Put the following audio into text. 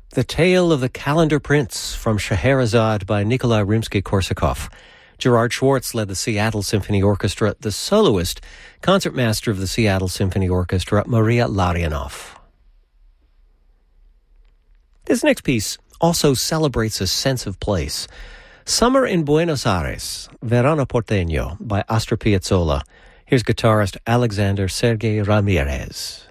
The Tale of the Calendar Prince from Scheherazade by Nikolai Rimsky-Korsakov. Gerard Schwartz led the Seattle Symphony Orchestra. The soloist, concertmaster of the Seattle Symphony Orchestra, Maria Larionov. This next piece also celebrates a sense of place. Summer in Buenos Aires, Verano Porteño by Astor Piazzolla. Here's guitarist Alexander Sergei Ramirez.